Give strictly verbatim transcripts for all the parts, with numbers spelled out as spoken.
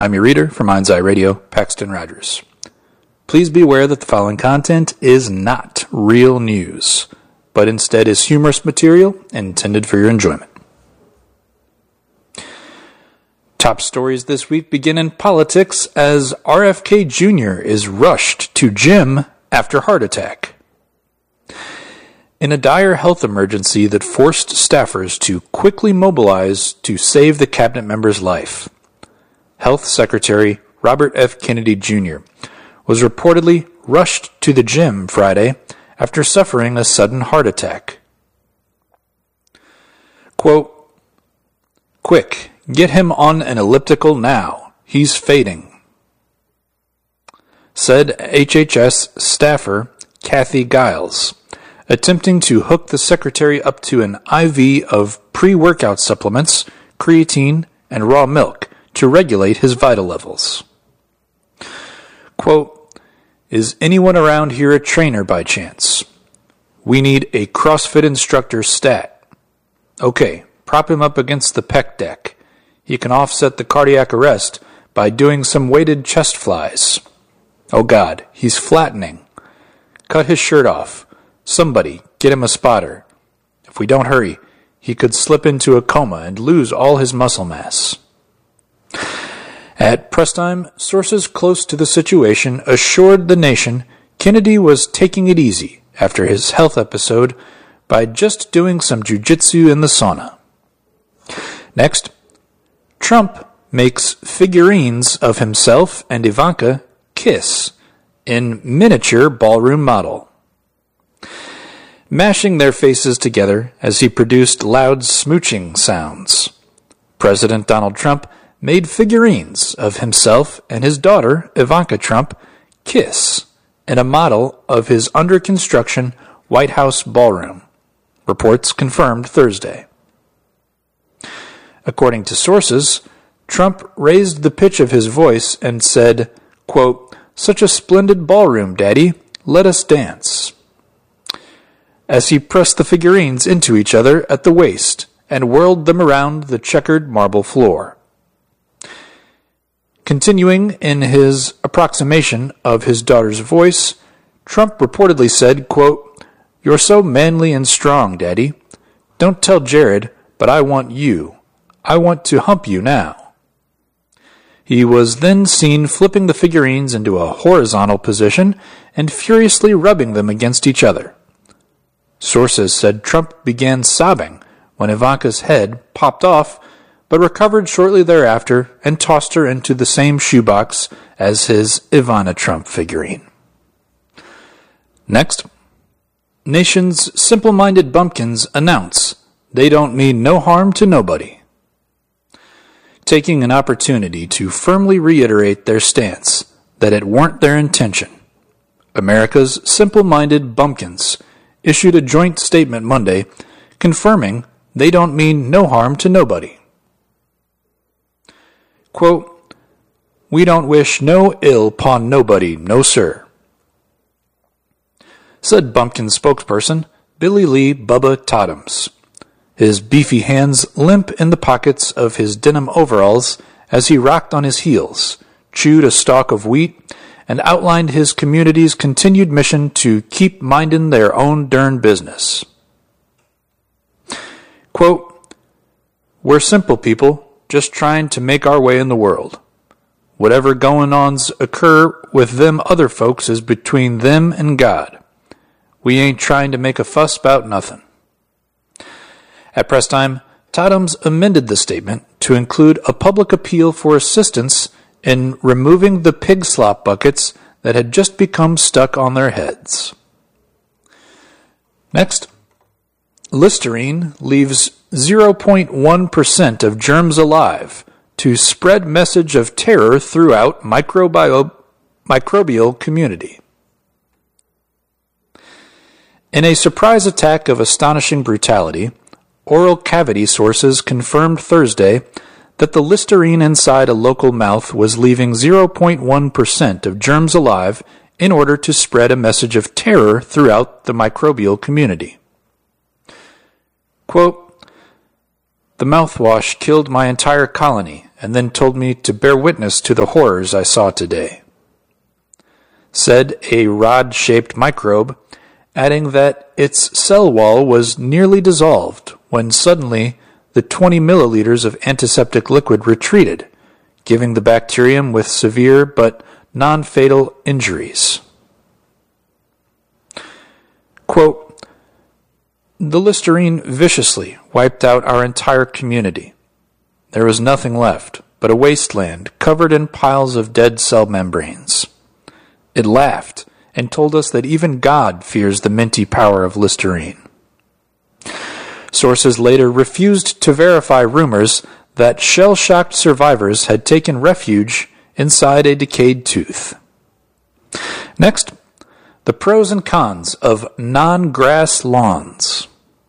I'm your reader for Mind's Eye Radio, Paxton Rogers. Please be aware that the following content is not real news, but instead is humorous material intended for your enjoyment. Top stories this week begin in politics as R F K Junior is rushed to gym after heart attack. In a dire health emergency that forced staffers to quickly mobilize to save the cabinet member's life, Health Secretary Robert F. Kennedy Junior was reportedly rushed to the gym Friday after suffering a sudden heart attack. Quote, "Quick, get him on an elliptical now. He's fading," said H H S staffer Kathy Giles, attempting to hook the secretary up to an I V of pre-workout supplements, creatine, and raw milk to regulate his vital levels. Quote, "Is anyone around here a trainer by chance? We need a CrossFit instructor stat. Okay, prop him up against the pec deck. He can offset the cardiac arrest by doing some weighted chest flies. Oh God, he's flattening. Cut his shirt off. Somebody, get him a spotter. If we don't hurry, he could slip into a coma and lose all his muscle mass." At press time, sources close to the situation assured the nation Kennedy was taking it easy after his health episode by just doing some jiu-jitsu in the sauna. Next, Trump makes figurines of himself and Ivanka kiss in miniature ballroom model, mashing their faces together as he produced loud smooching sounds. President Donald Trump made figurines of himself and his daughter, Ivanka Trump, kiss in a model of his under-construction White House ballroom, reports confirmed Thursday. According to sources, Trump raised the pitch of his voice and said, quote, "Such a splendid ballroom, Daddy. Let us dance," as he pressed the figurines into each other at the waist and whirled them around the checkered marble floor. Continuing in his approximation of his daughter's voice, Trump reportedly said, quote, "You're so manly and strong, Daddy. Don't tell Jared, but I want you. I want to hump you now." He was then seen flipping the figurines into a horizontal position and furiously rubbing them against each other. Sources said Trump began sobbing when Ivanka's head popped off, but recovered shortly thereafter and tossed her into the same shoebox as his Ivana Trump figurine. Next, nation's simple-minded bumpkins announce they don't mean no harm to nobody, taking an opportunity to firmly reiterate their stance that it weren't their intention. America's simple-minded bumpkins issued a joint statement Monday confirming they don't mean no harm to nobody. Quote, "We don't wish no ill 'pon nobody, no sir," said Bumpkin spokesperson Billy Lee Bubba Totems, his beefy hands limp in the pockets of his denim overalls as he rocked on his heels, chewed a stalk of wheat, and outlined his community's continued mission to keep mindin' their own dern business. Quote, "We're simple people, just trying to make our way in the world. Whatever goin'-ons occur with them other folks is between them and God. We ain't trying to make a fuss about nothin'." At press time, Totems amended the statement to include a public appeal for assistance in removing the pig slop buckets that had just become stuck on their heads. Next, Listerine leaves zero point one percent of germs alive to spread message of terror throughout microbio- microbial community. In a surprise attack of astonishing brutality, oral cavity sources confirmed Thursday that the Listerine inside a local mouth was leaving zero point one percent of germs alive in order to spread a message of terror throughout the microbial community. Quote, "The mouthwash killed my entire colony and then told me to bear witness to the horrors I saw today. Said a rod-shaped microbe, adding that its cell wall was nearly dissolved when suddenly the twenty milliliters of antiseptic liquid retreated, giving the bacterium with severe but non-fatal injuries. Quote, the Listerine viciously wiped out our entire community. There was nothing left but a wasteland covered in piles of dead cell membranes. It laughed and told us that even God fears the minty power of Listerine. Sources later refused to verify rumors that shell-shocked survivors had taken refuge inside a decayed tooth. Next, the pros and cons of non-grass lawns.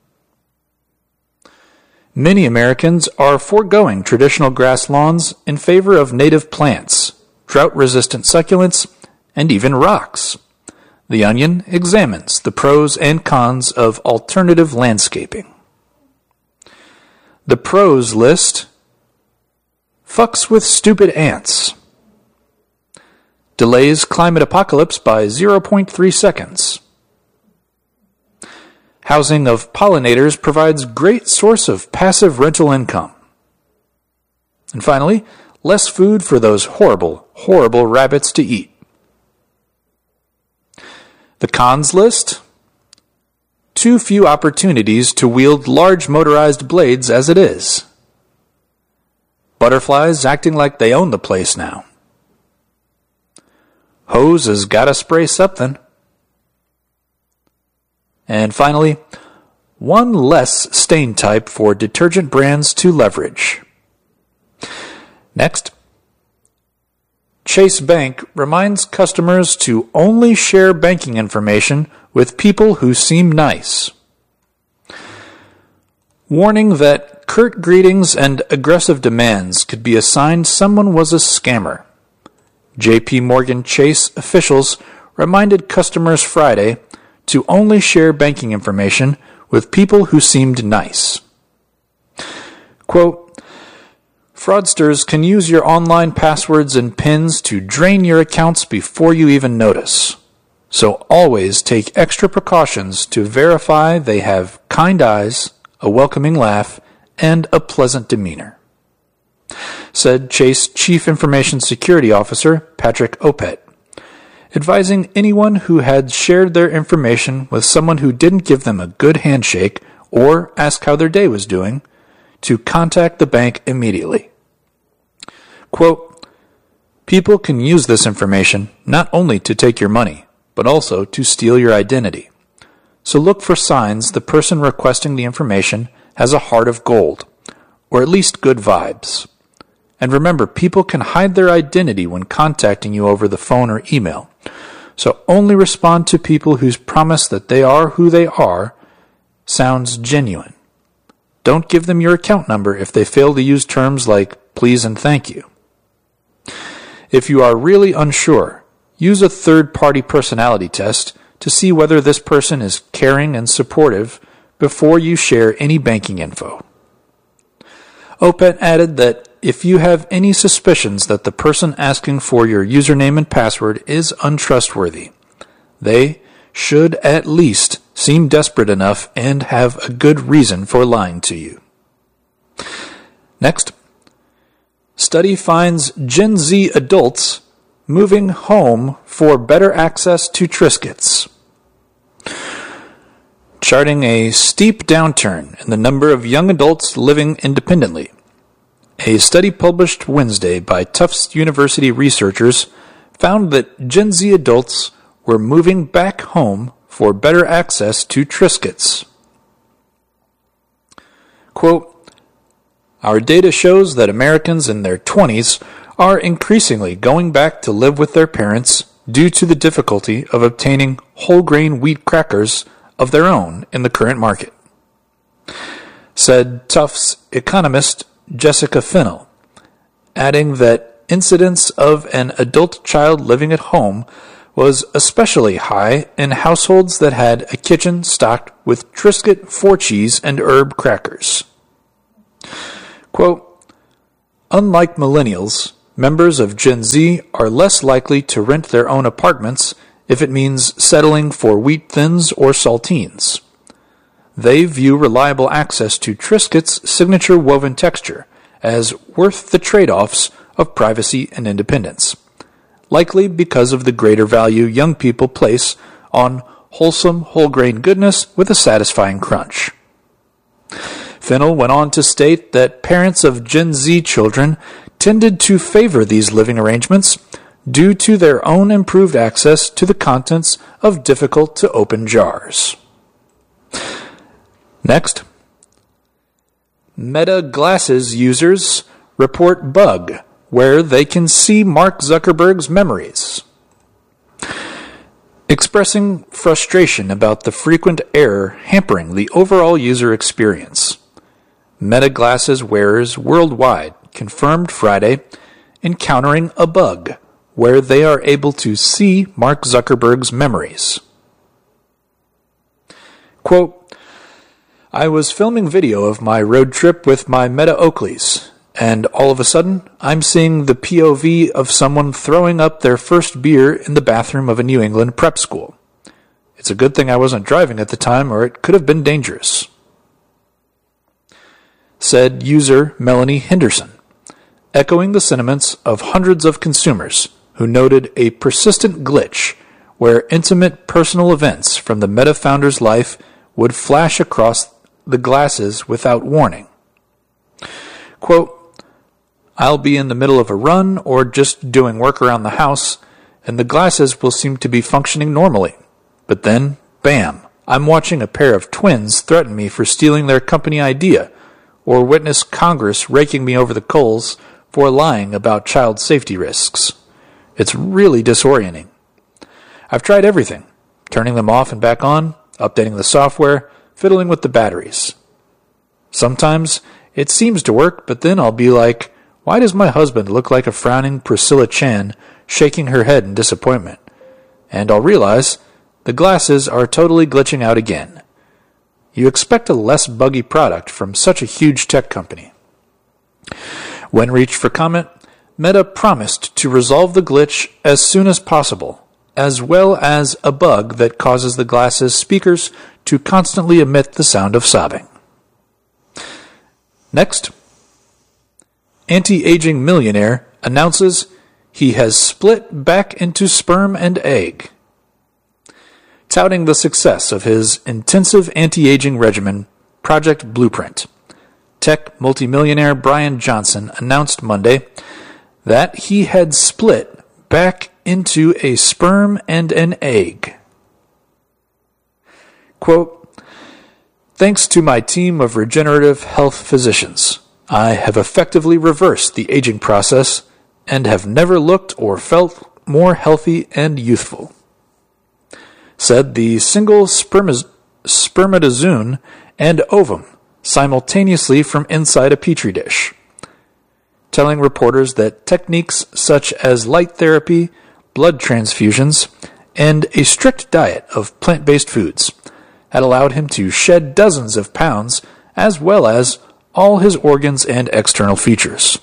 Many Americans are foregoing traditional grass lawns in favor of native plants, drought-resistant succulents, and even rocks. The Onion examines the pros and cons of alternative landscaping. The pros list: fucks with stupid ants. Delays climate apocalypse by zero point three seconds. Housing of pollinators provides great source of passive rental income. And finally, less food for those horrible, horrible rabbits to eat. The cons list: too few opportunities to wield large motorized blades as it is. Butterflies acting like they own the place now. Hose has gotta spray something. And finally, one less stain type for detergent brands to leverage. Next, Chase Bank reminds customers to only share banking information with people who seem nice. Warning that curt greetings and aggressive demands could be a sign someone was a scammer. J P Morgan Chase officials reminded customers Friday to only share banking information with people who seemed nice. Quote, fraudsters can use your online passwords and PINs to drain your accounts before you even notice. So always take extra precautions to verify they have kind eyes, a welcoming laugh, and a pleasant demeanor. Said Chase Chief Information Security Officer Patrick Opet, advising anyone who had shared their information with someone who didn't give them a good handshake or ask how their day was doing to contact the bank immediately. Quote, people can use this information not only to take your money, but also to steal your identity. So look for signs the person requesting the information has a heart of gold, or at least good vibes. And remember, people can hide their identity when contacting you over the phone or email. So only respond to people whose promise that they are who they are sounds genuine. Don't give them your account number if they fail to use terms like please and thank you. If you are really unsure, use a third-party personality test to see whether this person is caring and supportive before you share any banking info. Opet added that if you have any suspicions that the person asking for your username and password is untrustworthy, they should at least seem desperate enough and have a good reason for lying to you. Next, study finds Gen Z adults moving home for better access to Triscuits. Charting a steep downturn in the number of young adults living independently. A study published Wednesday by Tufts University researchers found that Gen Z adults were moving back home for better access to Triscuits. Quote, our data shows that Americans in their twenties are increasingly going back to live with their parents due to the difficulty of obtaining whole grain wheat crackers of their own in the current market, said Tufts economist Jessica Finnell, adding that incidence of an adult child living at home was especially high in households that had a kitchen stocked with Triscuit four cheese and herb crackers. Quote, Unlike millennials, members of Gen Z are less likely to rent their own apartments if it means settling for wheat thins or saltines. They view reliable access to Triscuit's signature woven texture as worth the trade-offs of privacy and independence, likely because of the greater value young people place on wholesome, whole-grain goodness with a satisfying crunch. Fennell went on to state that parents of Gen Z children tended to favor these living arrangements due to their own improved access to the contents of difficult-to-open jars. Next, Meta Glasses users report bug where they can see Mark Zuckerberg's memories. Expressing frustration about the frequent error hampering the overall user experience, Meta Glasses wearers worldwide confirmed Friday encountering a bug where they are able to see Mark Zuckerberg's memories. Quote, I was filming video of my road trip with my Meta Oakleys, and all of a sudden, I'm seeing the P O V of someone throwing up their first beer in the bathroom of a New England prep school. It's a good thing I wasn't driving at the time, or it could have been dangerous. Said user Melanie Henderson, echoing the sentiments of hundreds of consumers who noted a persistent glitch where intimate personal events from the Meta founder's life would flash across the glasses without warning. Quote, I'll be in the middle of a run or just doing work around the house, and the glasses will seem to be functioning normally. But then, bam, I'm watching a pair of twins threaten me for stealing their company idea, or witness Congress raking me over the coals for lying about child safety risks. It's really disorienting. I've tried everything, turning them off and back on, updating the software, fiddling with the batteries. Sometimes it seems to work, but then I'll be like, why does my husband look like a frowning Priscilla Chan shaking her head in disappointment? And I'll realize the glasses are totally glitching out again. You expect a less buggy product from such a huge tech company. When reached for comment, Meta promised to resolve the glitch as soon as possible, as well as a bug that causes the glasses speakers to constantly emit the sound of sobbing. Next, anti-aging millionaire announces he has split back into sperm and egg. Touting the success of his intensive anti-aging regimen, Project Blueprint, tech multimillionaire Brian Johnson announced Monday that he had split back into a sperm and an egg. Quote, thanks to my team of regenerative health physicians, I have effectively reversed the aging process and have never looked or felt more healthy and youthful, said the single spermiz- spermatozoon and ovum simultaneously from inside a petri dish, telling reporters that techniques such as light therapy, blood transfusions, and a strict diet of plant-based foods had allowed him to shed dozens of pounds as well as all his organs and external features.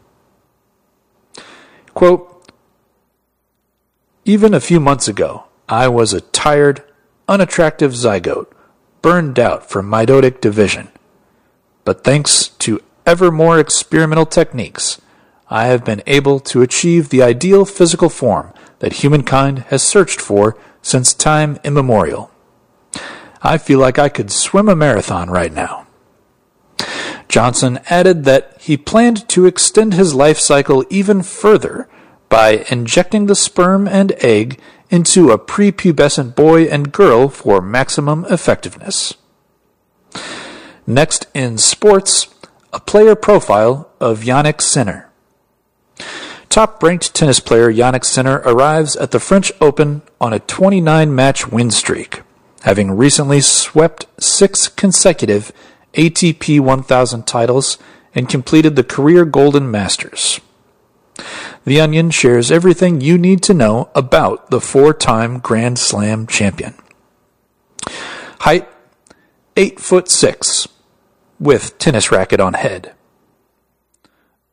Quote, even a few months ago, I was a tired, unattractive zygote, burned out from mitotic division. But thanks to ever more experimental techniques, I have been able to achieve the ideal physical form that humankind has searched for since time immemorial. I feel like I could swim a marathon right now. Johnson added that he planned to extend his life cycle even further by injecting the sperm and egg into a prepubescent boy and girl for maximum effectiveness. Next in sports, a player profile of Jannik Sinner. Top-ranked tennis player Jannik Sinner arrives at the French Open on a twenty-nine match win streak, having recently swept six consecutive A T P one thousand titles and completed the career Golden Masters. The Onion shares everything you need to know about the four-time Grand Slam champion. Height, eight foot six, with tennis racket on head.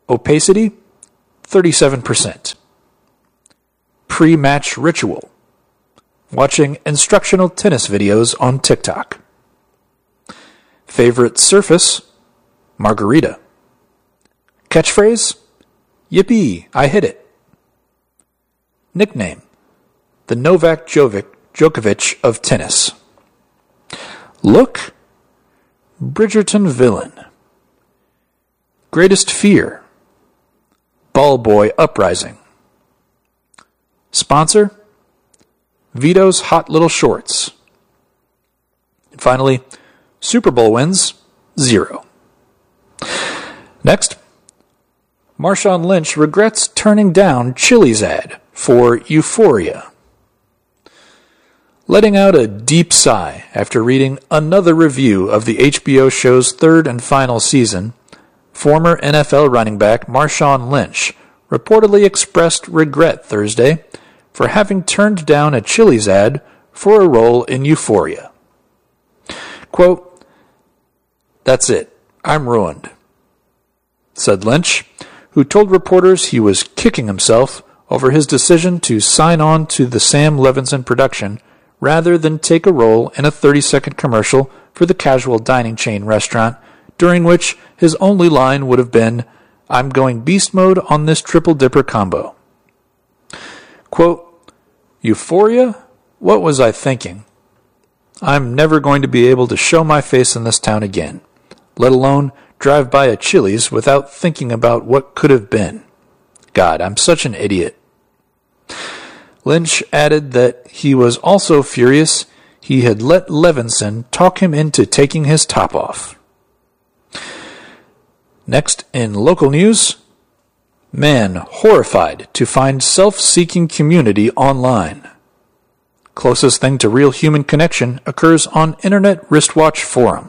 Opacity, thirty-seven percent. Pre-match ritual. Watching instructional tennis videos on TikTok. Favorite surface, margarita. Catchphrase, yippee, I hit it. Nickname, the Novak Djokovic of tennis. Look, Bridgerton villain. Greatest fear, Ball Boy Uprising. Sponsor, Vito's Hot Little Shorts. And finally, Super Bowl wins, zero. Next, Marshawn Lynch regrets turning down Chili's ad for Euphoria. Letting out a deep sigh after reading another review of the H B O show's third and final season, former N F L running back Marshawn Lynch reportedly expressed regret Thursday for having turned down a Chili's ad for a role in Euphoria. Quote, "That's it. I'm ruined," said Lynch, who told reporters he was kicking himself over his decision to sign on to the Sam Levinson production rather than take a role in a thirty-second commercial for the casual dining chain restaurant, during which his only line would have been, "I'm going beast mode on this triple dipper combo." Quote, "Euphoria? What was I thinking? I'm never going to be able to show my face in this town again, let alone drive by a Chili's without thinking about what could have been. God, I'm such an idiot." Lynch added that he was also furious he had let Levinson talk him into taking his top off. Next, in local news, man horrified to find self-seeking community online. Closest thing to real human connection occurs on Internet Wristwatch Forum.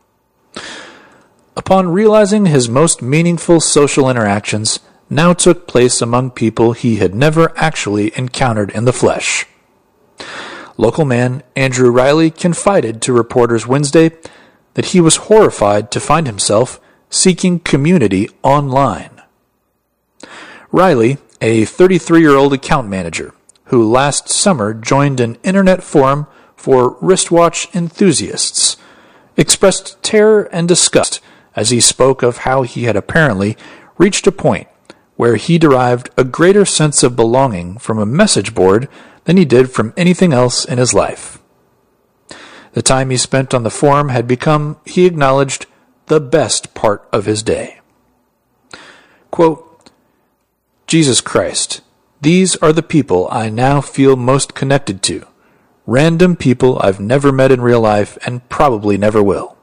Upon realizing his most meaningful social interactions now took place among people he had never actually encountered in the flesh, local man Andrew Riley confided to reporters Wednesday that he was horrified to find himself seeking community online. Riley, a thirty-three-year-old account manager who last summer joined an internet forum for wristwatch enthusiasts, expressed terror and disgust as he spoke of how he had apparently reached a point where he derived a greater sense of belonging from a message board than he did from anything else in his life. The time he spent on the forum had become, he acknowledged, the best part of his day. Quote, "Jesus Christ, these are the people I now feel most connected to. Random people I've never met in real life and probably never will,"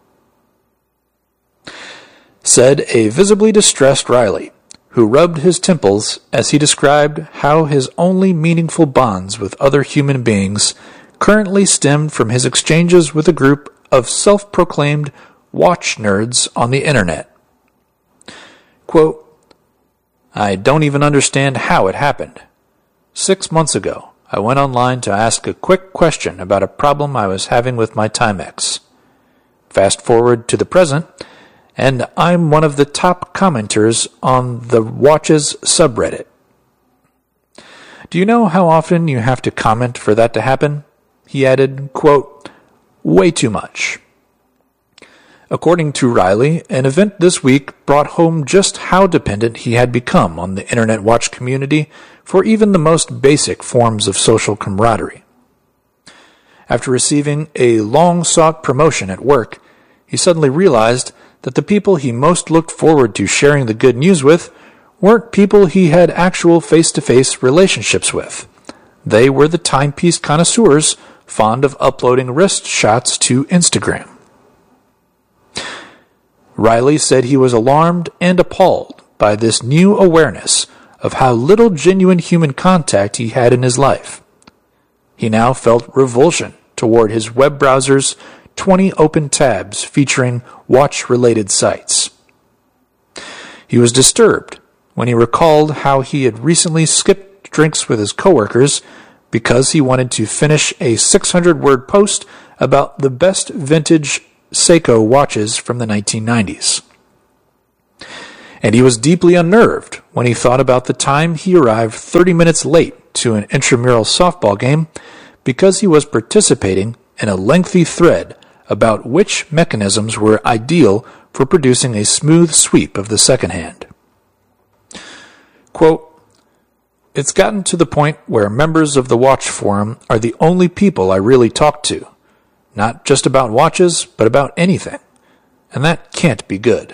said a visibly distressed Riley, who rubbed his temples as he described how his only meaningful bonds with other human beings currently stemmed from his exchanges with a group of self-proclaimed watch nerds on the internet. Quote, "I don't even understand how it happened. Six months ago, I went online to ask a quick question about a problem I was having with my Timex. Fast forward to the present, and I'm one of the top commenters on the Watches subreddit. Do you know how often you have to comment for that to happen?" He added, quote, "Way too much." According to Riley, an event this week brought home just how dependent he had become on the Internet Watch community for even the most basic forms of social camaraderie. After receiving a long-sought promotion at work, he suddenly realized that the people he most looked forward to sharing the good news with weren't people he had actual face-to-face relationships with. They were the timepiece connoisseurs fond of uploading wrist shots to Instagram. Riley said he was alarmed and appalled by this new awareness of how little genuine human contact he had in his life. He now felt revulsion toward his web browser's twenty open tabs featuring watch-related sites. He was disturbed when he recalled how he had recently skipped drinks with his coworkers because he wanted to finish a six hundred word post about the best vintage Seiko watches from the nineteen nineties. and he was deeply unnerved when he thought about the time he arrived thirty minutes late to an intramural softball game because he was participating in a lengthy thread about which mechanisms were ideal for producing a smooth sweep of the second hand. Quote, "It's gotten to the point where members of the watch forum are the only people I really talk to, not just about watches, but about anything, and that can't be good,"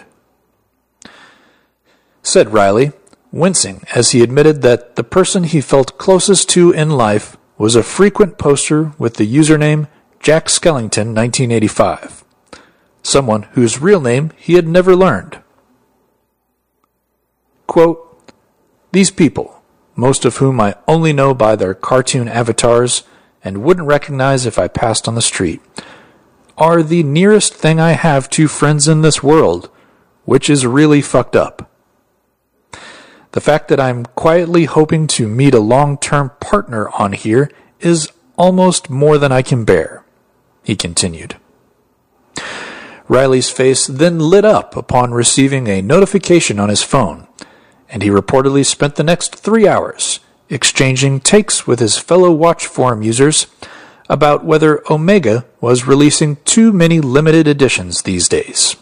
said Riley, wincing as he admitted that the person he felt closest to in life was a frequent poster with the username Jack Skellington nineteen eighty-five, someone whose real name he had never learned. Quote, "These people, most of whom I only know by their cartoon avatars and wouldn't recognize if I passed on the street, are the nearest thing I have to friends in this world, which is really fucked up. The fact that I'm quietly hoping to meet a long-term partner on here is almost more than I can bear," he continued. Riley's face then lit up upon receiving a notification on his phone, and he reportedly spent the next three hours exchanging takes with his fellow watch forum users about whether Omega was releasing too many limited editions these days.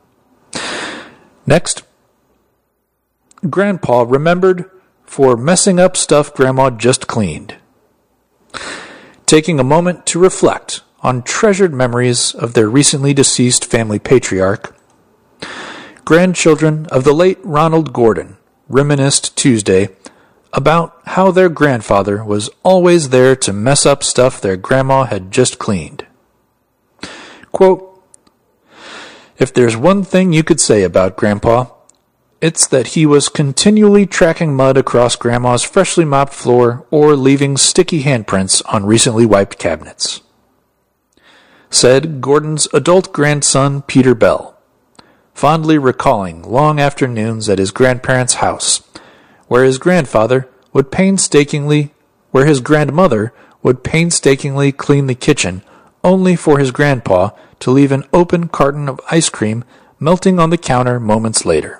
Next, Grandpa remembered for messing up stuff Grandma just cleaned. Taking a moment to reflect on treasured memories of their recently deceased family patriarch, grandchildren of the late Ronald Gordon reminisced Tuesday about how their grandfather was always there to mess up stuff their grandma had just cleaned. Quote, "If there's one thing you could say about Grandpa, it's that he was continually tracking mud across Grandma's freshly mopped floor or leaving sticky handprints on recently wiped cabinets," said Gordon's adult grandson Peter Bell, fondly recalling long afternoons at his grandparents' house, where his grandfather would painstakingly, where his grandmother would painstakingly clean the kitchen, only for his grandpa to leave an open carton of ice cream melting on the counter moments later.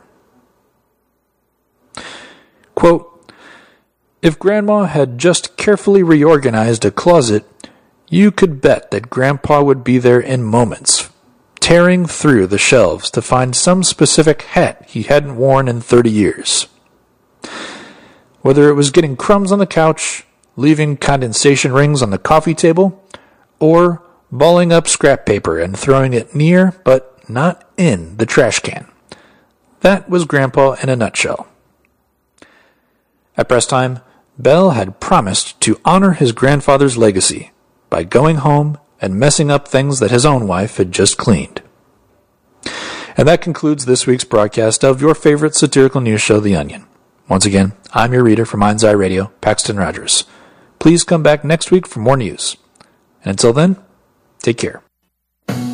Quote, "If Grandma had just carefully reorganized a closet, you could bet that Grandpa would be there in moments, tearing through the shelves to find some specific hat he hadn't worn in thirty years. Whether it was getting crumbs on the couch, leaving condensation rings on the coffee table, or balling up scrap paper and throwing it near, but not in, the trash can. That was Grandpa in a nutshell." At press time, Bell had promised to honor his grandfather's legacy by going home and messing up things that his own wife had just cleaned. And that concludes this week's broadcast of your favorite satirical news show, The Onion. Once again, I'm your reader for Mind's Eye Radio, Paxton Rogers. Please come back next week for more news. And until then, take care.